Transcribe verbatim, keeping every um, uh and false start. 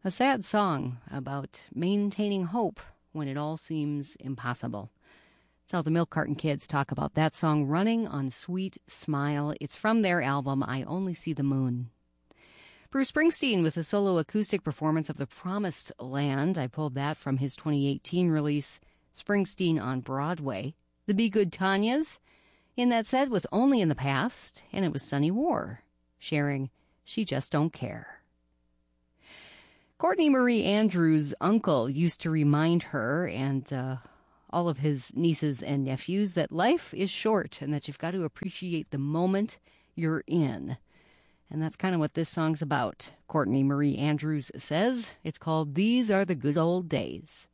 A sad song about maintaining hope when it all seems impossible. That's how the Milk Carton Kids talk about that song, Running on Sweet Smile. It's from their album, I Only See the Moon. Bruce Springsteen with a solo acoustic performance of The Promised Land. I pulled that from his twenty eighteen release, Springsteen on Broadway. The Be Good Tanyas in that set with Only in the Past, and it was Sunny War sharing She Just Don't Care. Courtney Marie Andrews' uncle used to remind her and uh, all of his nieces and nephews that life is short and that you've got to appreciate the moment you're in. And that's kind of what this song's about. Courtney Marie Andrews says it's called These Are the Good Old Days.